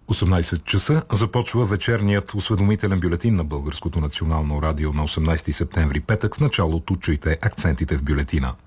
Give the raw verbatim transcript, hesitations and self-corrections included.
осемнайсет часа започва вечерният осведомителен бюлетин на Българското национално радио на осемнайсети септември, петък. В началото чуйте акцентите в бюлетина.